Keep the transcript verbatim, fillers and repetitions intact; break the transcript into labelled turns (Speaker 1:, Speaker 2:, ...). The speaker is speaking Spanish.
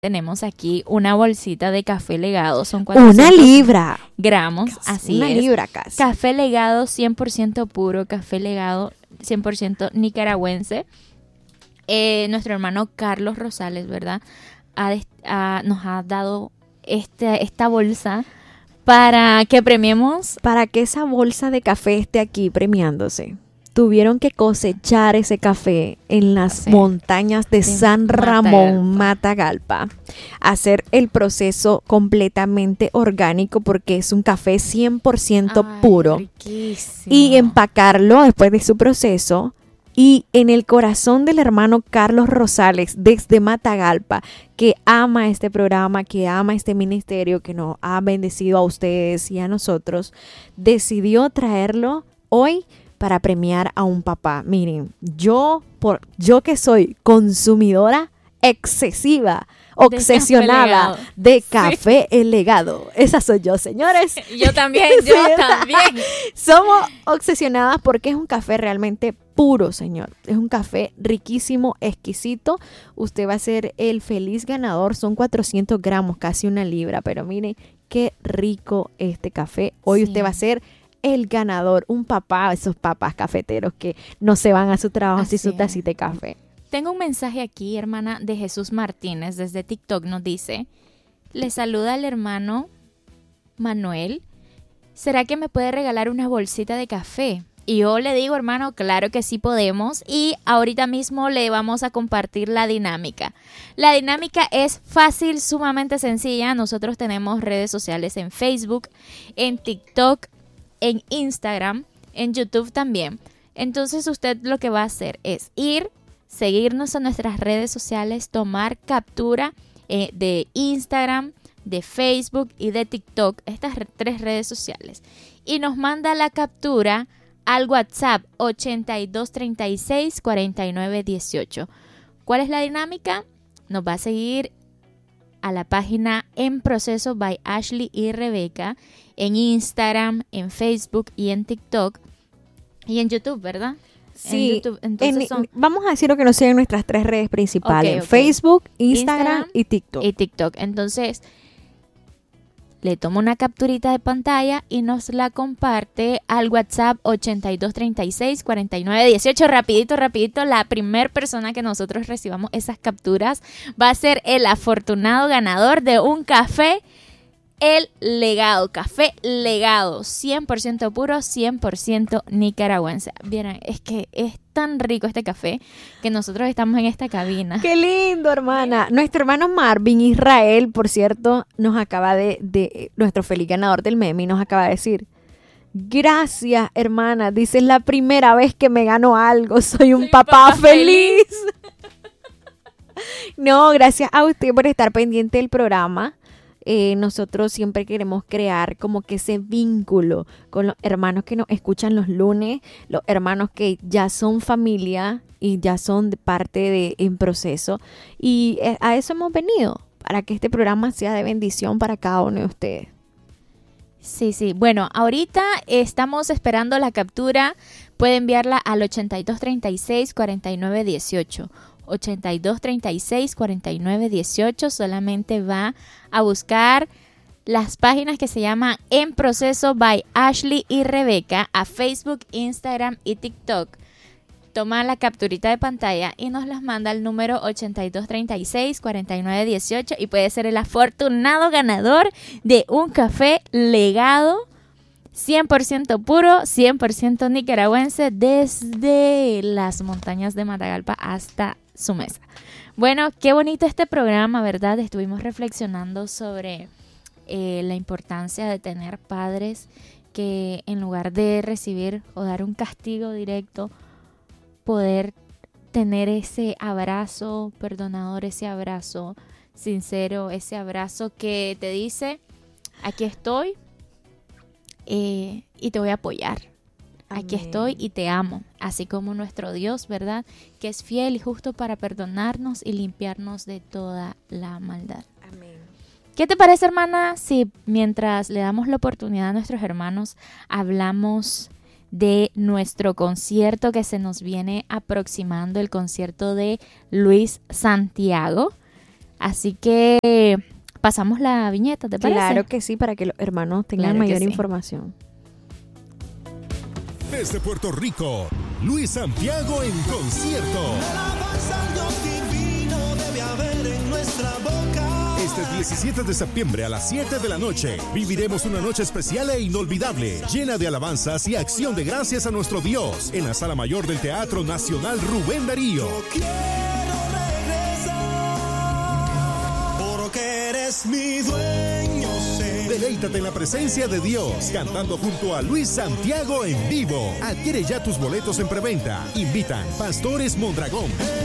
Speaker 1: tenemos aquí una bolsita de café legado. Son
Speaker 2: Una libra.
Speaker 1: gramos, así
Speaker 2: Una
Speaker 1: es.
Speaker 2: libra casi.
Speaker 1: Café legado cien por ciento puro, café legado cien por ciento nicaragüense. Eh, nuestro hermano Carlos Rosales, ¿verdad? Ha, ha, nos ha dado este, esta bolsa para que premiemos.
Speaker 2: Para que esa bolsa de café esté aquí premiándose, tuvieron que cosechar ese café en las
Speaker 1: Sí.
Speaker 2: montañas de,
Speaker 1: De
Speaker 2: San Ramón, Matagalpa. Hacer el proceso completamente orgánico porque es un café cien por ciento
Speaker 1: Ay,
Speaker 2: puro.
Speaker 1: riquísimo.
Speaker 2: Y empacarlo después de su proceso. Y en el corazón del hermano Carlos Rosales, desde Matagalpa, que ama este programa, que ama este ministerio, que nos ha bendecido a ustedes y a nosotros, decidió traerlo hoy para premiar a un papá. Miren, yo, por, yo que soy consumidora excesiva, obsesionada de café
Speaker 1: Sí.
Speaker 2: legado. Esa soy yo, señores.
Speaker 1: Yo también, yo
Speaker 2: Sí.
Speaker 1: también.
Speaker 2: Somos obsesionadas porque es un café realmente puro, señor. Es un café riquísimo, exquisito. Usted va a ser el feliz ganador. Son cuatrocientos gramos, casi una libra. Pero miren qué rico este café. Hoy
Speaker 1: Sí.
Speaker 2: usted va a ser el ganador, un papá, esos papás cafeteros que no se van a su trabajo sin
Speaker 1: Así
Speaker 2: su tacita de café.
Speaker 1: Tengo un mensaje aquí, hermana, de Jesús Martínez desde TikTok. Nos dice, le saluda al hermano Manuel. ¿Será que me puede regalar una bolsita de café? Y yo le digo, hermano, claro que sí podemos. Y ahorita mismo le vamos a compartir la dinámica. La dinámica es fácil, sumamente sencilla. Nosotros tenemos redes sociales en Facebook, en TikTok, en Instagram, en YouTube también. Entonces usted lo que va a hacer es ir, seguirnos en nuestras redes sociales, tomar captura eh, de Instagram, de Facebook y de TikTok, estas re- tres redes sociales, y nos manda la captura al WhatsApp ochenta y dos treinta y seis cuarenta y nueve dieciocho. ¿Cuál es la dinámica? Nos va a seguir a la página En Proceso by Ashley y Rebeca en Instagram, en Facebook y en TikTok y en YouTube, ¿verdad?
Speaker 2: Sí,
Speaker 1: en YouTube. Entonces
Speaker 2: en-
Speaker 1: son
Speaker 2: vamos a decir lo que nos siguen nuestras tres redes principales:
Speaker 1: Ok, ok.
Speaker 2: Facebook, Instagram,
Speaker 1: Instagram
Speaker 2: y TikTok.
Speaker 1: y TikTok. Entonces, le tomo una capturita de pantalla y nos la comparte al WhatsApp ochenta y dos treinta y seis cuarenta y nueve dieciocho. Rapidito, rapidito. La primera persona que nosotros recibamos esas capturas va a ser el afortunado ganador de un café, el legado. Café legado. cien por ciento puro, cien por ciento nicaragüense. Vieron, es que es tan rico este café que nosotros estamos en esta cabina.
Speaker 2: ¡Qué lindo, hermana! Nuestro hermano Marvin Israel, por cierto, nos acaba de, de nuestro feliz ganador del meme, nos acaba de decir: gracias, hermana. Dice, es la primera vez que me gano algo. Soy un
Speaker 1: Soy
Speaker 2: papá,
Speaker 1: papá
Speaker 2: feliz. No, gracias a usted por estar pendiente del programa. Eh, nosotros siempre queremos crear como que ese vínculo con los hermanos que nos escuchan los lunes, los hermanos que ya son familia y ya son de parte de En Proceso. Y eh, a eso hemos venido, para que este programa sea de bendición para cada uno de ustedes.
Speaker 1: Sí, sí. Bueno, ahorita estamos esperando la captura. Puede enviarla al ochenta y dos treinta y seis cuarenta y nueve dieciocho. ochenta y dos treinta y seis cuarenta y nueve dieciocho. Solamente va a buscar las páginas que se llaman En Proceso by Ashley y Rebeca a Facebook, Instagram y TikTok. Toma la capturita de pantalla y nos las manda al número ochenta y dos treinta y seis cuarenta y nueve dieciocho y puede ser el afortunado ganador de un café legado cien por ciento puro, cien por ciento nicaragüense desde las montañas de Matagalpa hasta su mesa. Bueno, qué bonito este programa, ¿verdad? Estuvimos reflexionando sobre eh, la importancia de tener padres que en lugar de recibir o dar un castigo directo, poder tener ese abrazo perdonador, ese abrazo sincero, ese abrazo que te dice, aquí estoy eh, y te voy a apoyar. Aquí
Speaker 2: Amén.
Speaker 1: estoy y te amo, así como nuestro Dios, ¿verdad? Que es fiel y justo para perdonarnos y limpiarnos de toda la maldad.
Speaker 2: Amén.
Speaker 1: ¿Qué te parece, hermana, si mientras le damos la oportunidad a nuestros hermanos, hablamos de nuestro concierto que se nos viene aproximando, el concierto de Luis Santiago? Así que pasamos la viñeta, ¿te parece?
Speaker 2: Claro que sí, para que los hermanos tengan
Speaker 1: Claro que
Speaker 2: mayor
Speaker 1: sí.
Speaker 2: información.
Speaker 3: Desde Puerto Rico, Luis Santiago en concierto. Este diecisiete de septiembre a las siete de la noche viviremos una noche especial e inolvidable, llena de alabanzas y acción de gracias a nuestro Dios en la Sala Mayor del Teatro Nacional Rubén Darío.
Speaker 4: Porque eres mi dueño, sé.
Speaker 3: Deleítate en la presencia de Dios, cantando junto a Luis Santiago en vivo. Adquiere ya tus boletos en preventa. Invitan Pastores Mondragón.